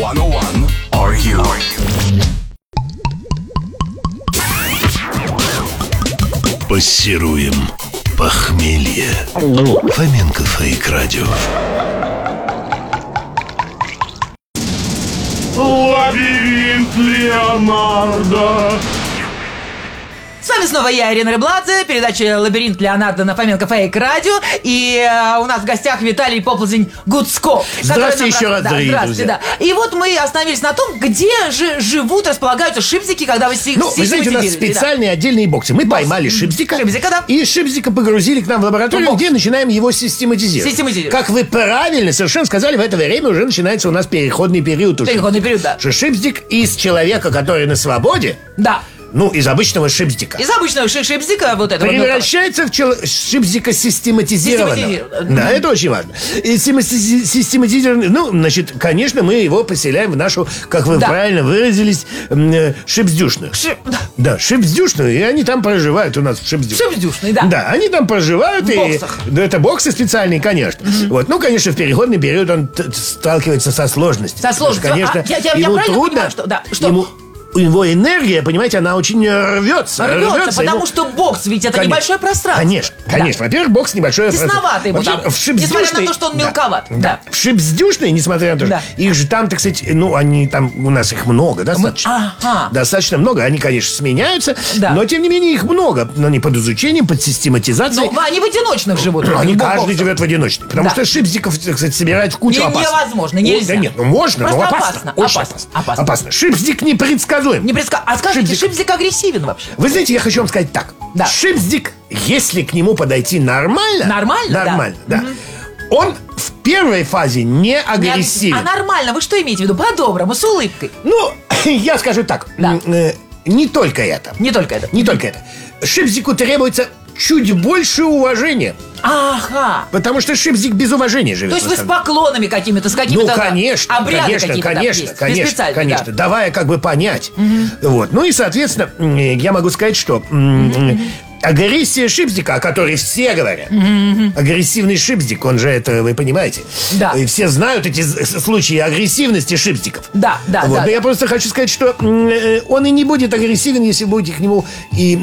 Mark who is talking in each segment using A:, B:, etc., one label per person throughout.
A: 101. Are you?
B: Пассируем похмелье. Фоменко Фейк Радио.
C: Лабиринт Леонардо.
D: С вами снова я, Ирина Рыбладзе, передача «Лабиринт Леонардо» на Фоменко Фейк Радио. И у нас в гостях Виталий Поплазень Гуцко.
E: Здравствуйте еще раз, дорогие
D: здравствуйте,
E: друзья.
D: Да. И вот мы остановились на том, где же живут, располагаются шипзики, когда вы
E: Вы знаете, у нас специальные отдельные боксы. Мы поймали шипзика.
D: Шипзика, да.
E: И шипзика погрузили к нам в лабораторию,
D: Бокс.
E: где начинаем его систематизировать. Как вы правильно совершенно сказали, в это время уже начинается у нас переходный период.
D: Переходный период, да.
E: Что шипзик из человека, который на свободе,
D: Да.
E: ну, из обычного шипзика,
D: Из обычного шипзика вот этого
E: превращается в шипзика систематизированного. Да, это очень важно. И систематизированный, ну, значит, конечно, мы его поселяем в нашу, как вы правильно выразились, шипздюшную. Да, шипздюшную, и они там проживают у нас в шипздюшной.
D: Шипздюшной, да.
E: Да, они там проживают.
D: В боксах.
E: Да, это боксы специальные, конечно. Вот, ну, конечно, в переходный период он сталкивается со сложностью.
D: Со сложностью.
E: Конечно,
D: я
E: ему
D: правильно
E: трудно.
D: понимаю, что... Да, что?
E: Его энергия, понимаете, она очень рвется.
D: Потому что бокс, ведь это небольшое пространство.
E: Конечно.
D: Да.
E: Во-первых, бокс небольшое
D: тесновато ему там, несмотря на то, что он мелковат. Да.
E: В шипздюшной, несмотря на то, что их же там, так сказать, ну, они там, у нас их много, достаточно. Достаточно много. Они, конечно, сменяются, но, тем не менее, их много. Но они под изучением, под систематизацией.
D: Но они в одиночных живут.
E: Они каждый живет в одиночных. Потому что шипзиков, так сказать, собирать в кучу опасно.
D: Невозможно, нельзя.
E: Да нет, ну можно, но
D: опасно.
E: Очень опасно. Шипздик непредсказуем.
D: А скажите, шипздик агрессивен вообще?
E: Вы знаете, я хочу вам сказать так.
D: Да.
E: Шипздик, если к нему подойти нормально.
D: Нормально,
E: да. Он в первой фазе не агрессивен.
D: А нормально, вы что имеете в виду? По-доброму, с улыбкой.
E: Ну, я скажу так.
D: Да.
E: Не только это.
D: Не только это.
E: Шипздику требуется чуть больше уважения.
D: Ага.
E: Потому что шипздик без уважения живет.
D: То есть вы с поклонами какими-то, с какими-то обрядами
E: конечно. Давая как бы понять. Вот. Ну и, соответственно, я могу сказать, что агрессия шипздика, о которой все говорят, агрессивный шипздик, он же это, вы понимаете.
D: Да.
E: И все знают эти случаи агрессивности шипздиков.
D: Да.
E: Но я просто хочу сказать, что он и не будет агрессивен, если будете к нему и,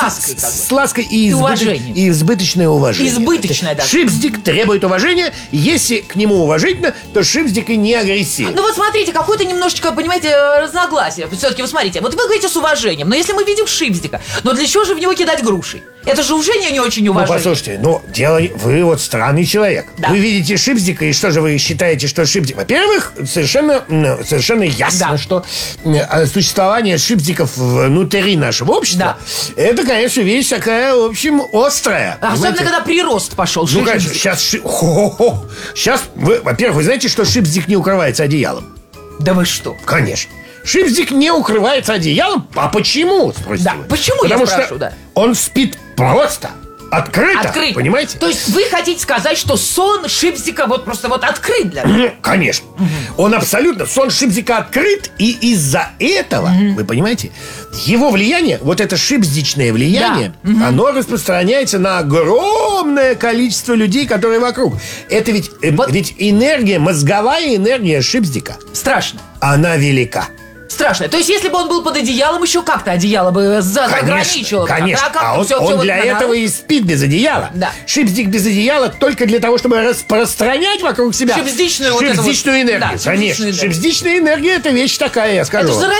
E: с лаской и
D: уважением.
E: И избыточное уважение.
D: Избыточное, да.
E: Шипздик требует уважения. Если к нему уважительно, то шипздик и не агрессивен.
D: Ну вот смотрите, какое-то немножечко, понимаете, разногласие. Все-таки вы смотрите, вот вы говорите с уважением, но если мы видим шипздика, но для чего же в него кидать груши? Это же уже не очень уважение.
E: Ну, послушайте, вы вот странный человек. Да. Вы видите шипздика, и что же вы считаете, что шипздик? Во-первых, совершенно ясно, что существование шипздиков внутри нашего общества, это, конечно, вещь такая, в общем, острая.
D: Особенно, когда прирост пошел.
E: Ну, конечно, сейчас, во-первых, вы знаете, что шипздик не укрывается одеялом?
D: Да вы что?
E: Конечно. Шипздик не укрывается одеялом. А почему? Спросите вы.
D: Почему,
E: Потому
D: я спрашиваю,
E: что он спит просто. Открыто. Понимаете?
D: То есть вы хотите сказать, что сон шипздика вот просто вот открыт для нас?
E: Конечно. Он абсолютно, сон шипздика открыт, и из-за этого, вы понимаете, его влияние, вот это шипздичное влияние, оно распространяется на огромное количество людей, которые вокруг. Это ведь энергия, мозговая энергия шипздика.
D: Страшно.
E: Она велика.
D: Страшно. То есть, если бы он был под одеялом, еще как-то одеяло бы заграничило.
E: Конечно. Он для этого и спит без одеяла.
D: Да.
E: Шипздик без одеяла только для того, чтобы распространять вокруг себя
D: шипздичную
E: энергию.
D: Да,
E: конечно. Шипздичная энергия — это вещь такая, я скажу.